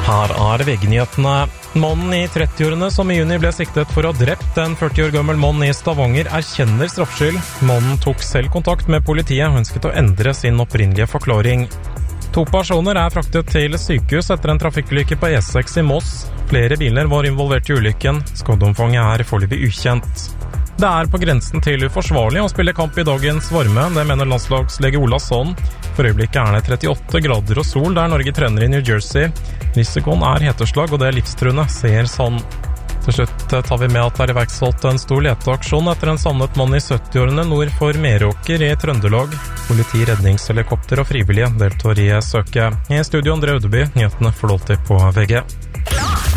Her VG-nyhetene. Mannen i 30-årene som i juni ble siktet for å ha drept en 40 år gammel mann i Stavanger erkjenner straffskyld. Mannen tok selv kontakt med politiet og ønsket å endre sin opprinnelige forklaring. 2 personer fraktet til sykehus etter en trafikkulykke på E6 i Moss. Flere biler var involvert i ulykken. Skadeomfanget foreløpig ukjent. Det på grensen til uforsvarlig å spille kamp i dagens varme, det mener landslagslege Ola Sonn. For øyeblikket det 38 grader og sol der Norge trener i New Jersey. Risikoen heteslag, og det livstruende, sier Sonn. Til slutt tar vi med at det iverksatt en stor leteaksjon etter en savnet mann i 70-årene nord for Meråker i Trøndelag. Politi, redningshelikopter og frivillige deltar i søket. I studio André Ødeby, nyhetene får lov til på VG.